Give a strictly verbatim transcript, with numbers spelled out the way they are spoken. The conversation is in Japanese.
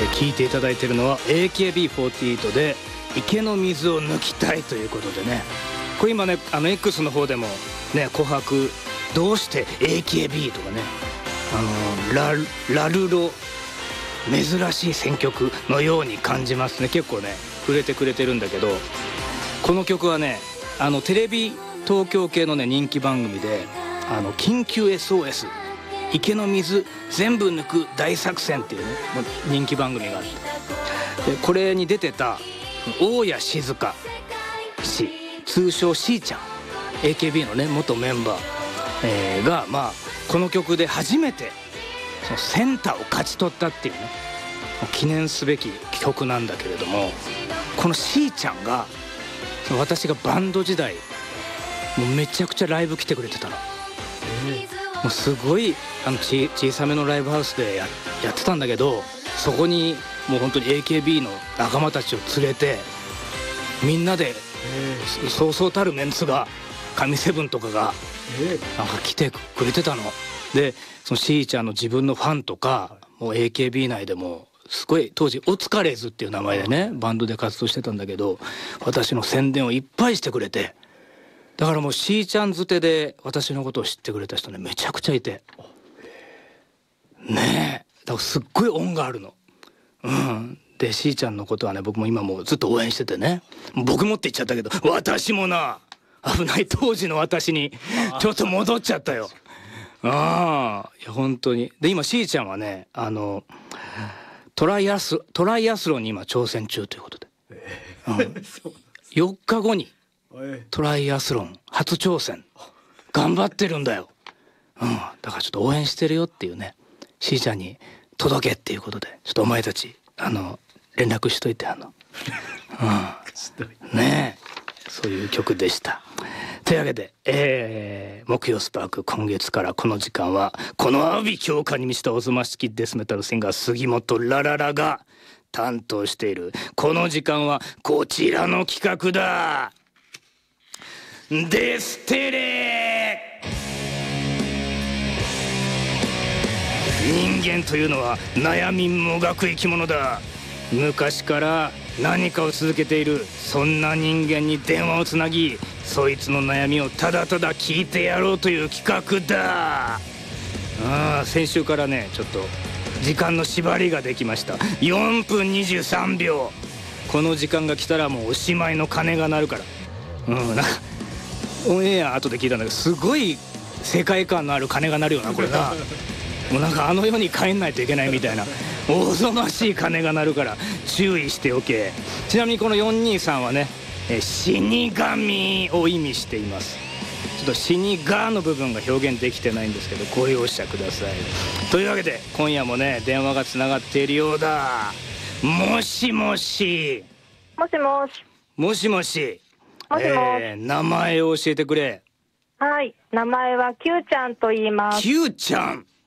聴いていただいているのは エーケービーフォーティーエイト で池の水を抜きたいということでね、これ今ねあの X の方でもね琥珀どうして エーケービー とかね、あのララルロ珍しい選曲のように感じますね。結構ね触れてくれてるんだけど、この曲はねあのテレビ東京系のね人気番組であの緊急 エスオーエス 池の水全部抜く大作戦っていうね人気番組があって、でこれに出てた大谷静香氏通称しーちゃん エーケービー のね元メンバー、えー、がまあこの曲で初めてそのセンターを勝ち取ったっていうね記念すべき曲なんだけれども、このしーちゃんがその私がバンド時代もうめちゃくちゃライブ来てくれてたの。もうすごいあのち小さめのライブハウスで や, やってたんだけど、そこにもう本当に エーケービー の仲間たちを連れてみんなでそうそうたるメンツが神セブンとかがなんか来てくれてたので、そのしーちゃんの自分のファンとかもう エーケービー 内でもすごい当時オツカレーズっていう名前でねバンドで活動してたんだけど、私の宣伝をいっぱいしてくれて、だからもうしーちゃんづてで私のことを知ってくれた人ねめちゃくちゃいてねえ、だからすっごい恩があるの。うんでしーちゃんのことはね僕も今もうずっと応援しててね、僕もって言っちゃったけど私もな危ない当時の私にちょっと戻っちゃったよ。ああいや本当に。で今しーちゃんはねあのトライアストライアスロンに今挑戦中ということで、うん、よっかごにトライアスロン初挑戦頑張ってるんだよ。うん、だからちょっと応援してるよっていうねしーちゃんに届けっていうことでちょっとお前たちあの連絡しといてあの、うん、ねえそういう曲でした。というわけで、えー、木曜スパーク今月からこの時間はこの阿鼻教科に満ちたおぞましきデスメタルシンガー杉本ラララが担当しているこの時間はこちらの企画だ。デステレ。人間というのは悩みもがく生き物だ。昔から何かを続けているそんな人間に電話をつなぎそいつの悩みをただただ聞いてやろうという企画だ。ああ先週からねちょっと時間の縛りができました。よんぷんにじゅうさんびょう、この時間が来たらもうおしまいの鐘が鳴るから。うんなんかオンエア後で聞いたんだけどすごい世界観のある鐘が鳴るよなこれな。もうなんかあの世に帰んないといけないみたいなおぞましい鐘が鳴るから注意しておけ。ちなみにこのよんにさんはね死神を意味しています。ちょっと死にがの部分が表現できてないんですけどご容赦ください。というわけで今夜もね電話がつながっているようだ。もしもしもしもしもしもしもしもし、 えー、名前を教えてくれ。 はい名前は Q ちゃんと言います。 Q ちゃん